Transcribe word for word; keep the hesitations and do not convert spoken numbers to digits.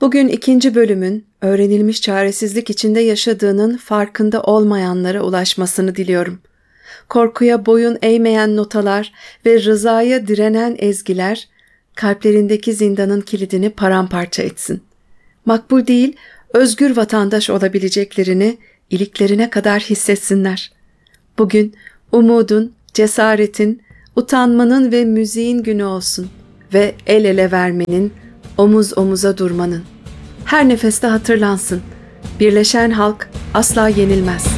Bugün ikinci bölümün öğrenilmiş çaresizlik içinde yaşadığının farkında olmayanlara ulaşmasını diliyorum. Korkuya boyun eğmeyen notalar ve rızaya direnen ezgiler kalplerindeki zindanın kilidini paramparça etsin. Makbul değil, özgür vatandaş olabileceklerini iliklerine kadar hissetsinler. Bugün umudun, cesaretin, utanmanın ve müziğin günü olsun ve el ele vermenin, omuz omuza durmanın. Her nefeste hatırlansın. Birleşen halk asla yenilmez.